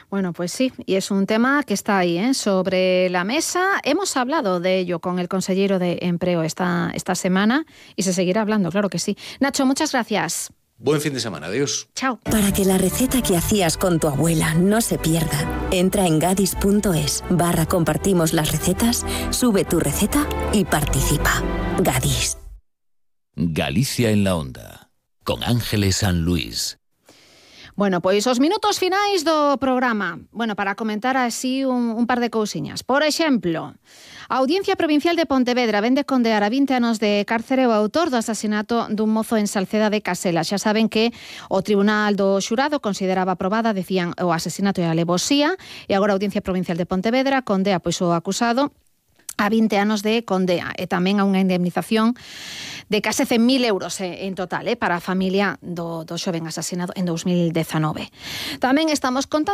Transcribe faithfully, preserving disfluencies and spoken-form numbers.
Bueno, pues sí, y es un tema que está ahí, ¿eh? sobre la mesa. Hemos hablado de ello con el consejero de Empleo esta, esta semana y se seguirá hablando, claro que sí. Nacho, muchas gracias. Buen fin de semana, adiós. Chao. Para que la receta que hacías con tu abuela no se pierda, entra en gadis.es barra compartimos las recetas, sube tu receta y participa. Gadis. Galicia en la Onda, con Ángeles San Luis. Bueno, pois os minutos finais do programa. Bueno, para comentar así un, un par de cousiñas. Por exemplo, a Audiencia Provincial de Pontevedra vende condear a vinte anos de cárcere o autor do asasinato dun mozo en Salceda de Casela. Xa saben que o Tribunal do Xurado consideraba aprobada, decían, o asesinato e a alevosía, e agora a Audiencia Provincial de Pontevedra condea pois o acusado a vinte anos de condea e tamén a unha indemnización de case cen mil euros en total eh, para a familia do, do xoven asesinado en dous mil dezanove. Tamén estamos contando